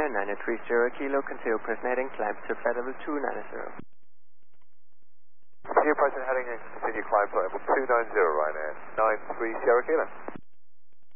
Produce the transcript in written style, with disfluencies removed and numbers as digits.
Ryanair 930 Kilo, continue pressing heading, climb to flight level 290. Continue pressing heading and continue climb to level 290 Ryanair 93 Sierra Kilo.